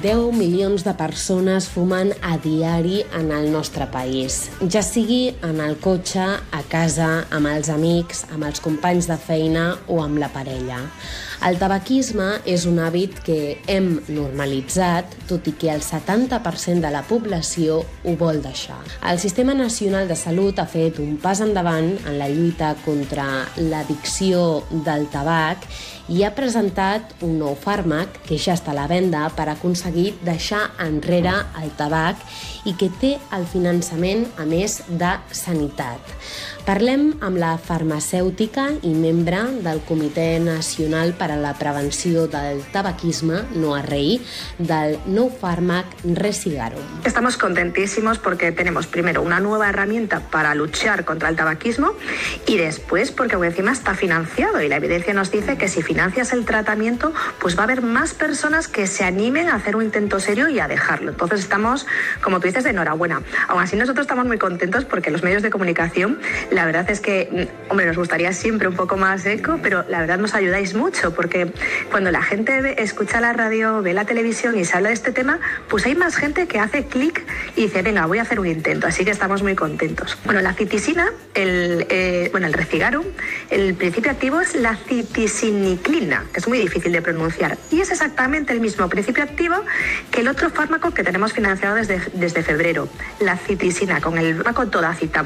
10 milions de persones fumen a diari en el nostre país, ja sigui en el cotxe, a casa, amb els amics, amb els companys de feina o amb la parella. El tabaquisme és un hàbit que hem normalitzat, tot i que el 70% de la població ho vol deixar. El Sistema Nacional de Salut ha fet un pas endavant en la lluita contra l'addicció del tabac i ha presentat un nou fàrmac que ja està a la venda per aconseguir deixar enrere el tabac i que té el finançament, a més, de sanitat. Parlem amb la farmacèutica i membre del Comitè Nacional per a la Prevenció del Tabaquisme, Noa Rey, del nou fàrmac Resigarum. Estamos contentísimos porque tenemos primero una nueva herramienta para luchar contra el tabaquismo y después porque encima está financiado y la evidencia nos dice que si financias el tratamiento pues va a haber más personas que se animen a hacer un intento serio y a dejarlo. Entonces estamos, como tú dices, de enhorabuena. Aún así nosotros estamos muy contentos porque los medios de comunicación, la verdad es que, hombre, nos gustaría siempre un poco más eco, pero la verdad nos ayudáis mucho porque cuando la gente escucha la radio, ve la televisión y se habla de este tema, pues hay más gente que hace clic y dice, venga, voy a hacer un intento, así que estamos muy contentos. Bueno, la citisina, el Resigarum, el principio activo es la citisiniclina, que es muy difícil de pronunciar, y es exactamente el mismo principio activo que el otro fármaco que tenemos financiado desde febrero, la citisina, con el fármaco Todacitam.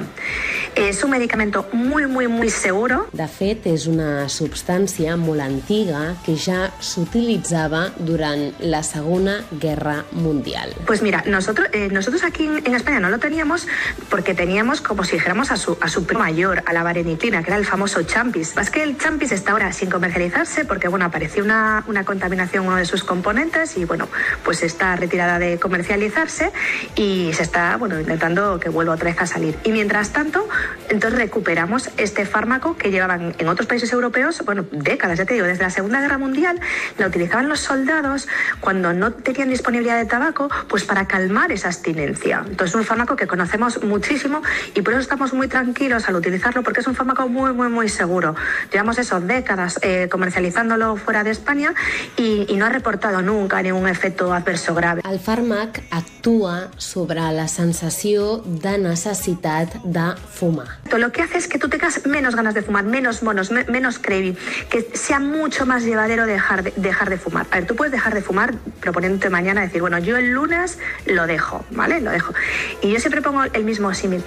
És un medicament muy seguro. De fet, és una substància molt antiga que ja s'utilitzava durant la Segona Guerra Mundial. Pues mira, nosotros aquí en España no lo teníamos porque teníamos, como si dijéramos, a su primo mayor, a la vareniclina, que era el famoso Champis. Es que el Champis está ahora sin comercializarse porque, bueno, apareció una contaminación en uno de sus componentes y, bueno, pues está retirada de comercializarse y se está, bueno, intentando que vuelva otra vez a salir. Y mientras tanto, entonces recuperamos este fármaco que llevaban en otros países europeos, bueno, décadas, ya te digo, desde la Segunda Guerra Mundial, la utilizaban los soldados cuando no tenían disponibilidad de tabaco, pues para calmar esa abstinencia. Entonces es un fármaco que conocemos muchísimo y por eso estamos muy tranquilos al utilizarlo porque es un fármaco muy seguro. Llevamos décadas comercializándolo fuera de España y no ha reportado nunca ningún efecto adverso grave. El fàrmac actua sobre la sensació de necessitat de fumar. Lo que hace es que tú tengas menos ganas de fumar, menos monos, menos craving, que sea mucho más llevadero dejar de fumar. A ver, tú puedes dejar de fumar proponiéndote mañana decir, bueno, yo el lunes lo dejo, ¿vale? Lo dejo. Y yo siempre pongo el mismo símil.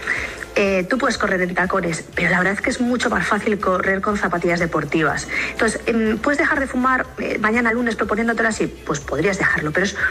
Tú puedes correr en tacones, pero la verdad es que es mucho más fácil correr con zapatillas deportivas. Entonces, ¿puedes dejar de fumar mañana lunes proponiéndotelo así? Pues podrías dejarlo, pero es